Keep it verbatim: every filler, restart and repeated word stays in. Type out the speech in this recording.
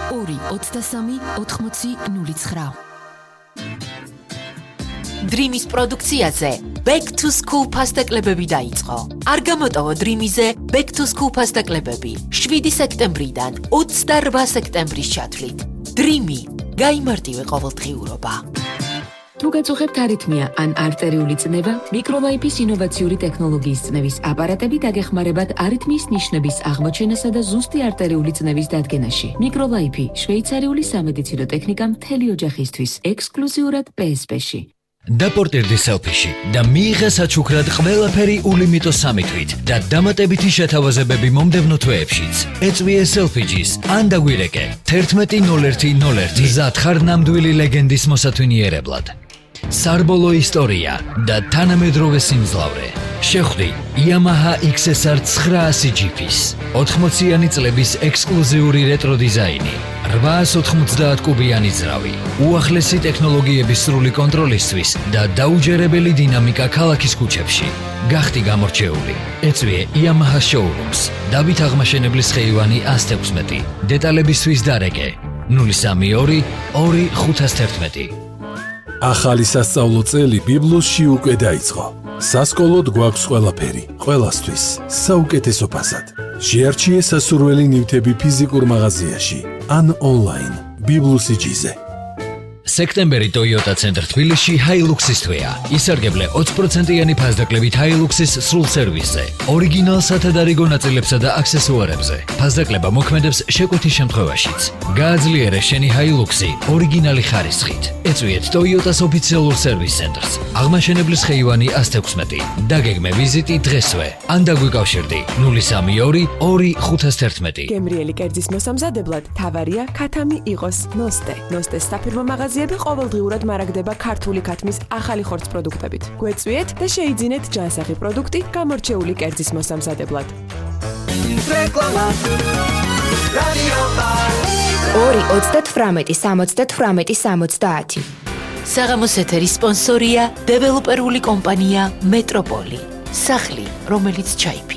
ორი ოცდასამი ოთხმოცი ნული ცხრა. Dreamის პროდუქციაზე Back to School ფასტაკლებები დაიწყო. არ გამოტოვო Dreamize Back to School ფასტაკლებები შვიდი სექტემბრიდან ოცდაორ სექტემბრის ჩათვლით. Dreamy გაიმარტივე ყოველდღიურობა. თუ გაწუხებთ არითმია ან არტერიული წნება, მიკროლაიფის ინოვაციური ტექნოლოგიის წნევის აპარატები დაგეხმარებათ არითმიის ნიშნების აღმოჩენასა და ზუსტი არტერიული წნევის დადგენაში. მიკროლაიფი შვეიცარიული სამედიცინო ტექნიკა მთელი ოჯახისთვის, ექსკლუზიურად პე ეს პე-ში. დაპორტირდი სელფიში და მიიღე საჩუქრად ყველაფერი ულიმიტო სამი თვით და დამატებითი შეთავაზებები მომდევნო თვეებშიც. ეწვიე სელფიჯის ან დაგვირეკე თერთმეტი ნულ ერთი ნულ ერთი მზად ხარ ნამდვილი ლეგენდის მოსათვინიერებლად. სარბოლო ისტორია და თანამედროვე სიმძლავრე. შეხვდი Yamaha ექს ეს არ ცხრაასი ჯიფის ოთხმოციანი წლების ექსკლუზიური რეტრო დიზაინი, რვაას ოთხმოცდაათ კუბიანი ძრავი, უახლესი ტექნოლოგიების სრული კონტროლისთვის და დაუჯერებელი დინამიკა ქალაქის ქუჩებში. გახდი გამორჩეული. ეწვიე Yamaha Showrooms, დავით აღმაშენებლის ხეივანი ას თექვსმეტი. დეტალებისთვის დარეკე ნული სამი ორი ორი ხუთას თერთმეტი. ახალი სასწავლო წელი ბიბლუსში უკვე დაიწყო. სასკოლოდ გვაქვს ყველაფერი, ყველასთვის, საუკეთესო ფასად. შეარჩიე სასურველი ნივთები ფიზიკურ მაღაზიაში ან ონლაინ ბიბლუსიჯიზე. სექტემბერი Toyota ცენტრ თბილისში Hilux-ის თვეა. ისარგებლე ოცი პროცენტიანი ფასდაკლებით Hilux-ის სრულ სერვისზე, ორიგინალ სათადარიგო ნაწილებსა და აქსესუარებზე. ფასდაკლება მოქმედებს შეკვეთის შემთხვევაშიც. გააძლიერე შენი Hilux-ი ორიგინალი ხარისხით. ეწვიეთ Toyota-s ოფიციალურ სერვის ცენტრს, აღმაშენებლის ხეივანი ას თექვსმეტი. დაგეგმე ვიზიტი დღესვე, ან დაგვიკავშირდი ნული სამი ორი ორი ხუთას თერთმეტი. გემრიელი კერძის მოსამზადებლად თავარია ქათამი იყოს ნოსტე. ნოსტეს საფირმო მაღაზიები ყოველდღიურად მარაგდება ქართული ქათმის ახალი ხორცს პროდუქტებით. გვეწვიეთ და შეიძინეთ ჯანსაღი პროდუქტი გამორჩეული კერძის მოსამზადებლად. ორი ოცდათვრამეტი სამოცდათვრამეტი სამოცდაათი. საღამოს ეთერის სპონსორია დეველოპერული კომპანია მეტროპოლი. სახლი, რომელიც ჩაიფი.